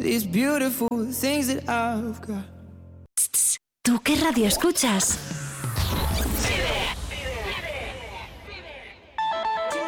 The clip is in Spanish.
these beautiful things that I've got. ¿Tú qué radio escuchas?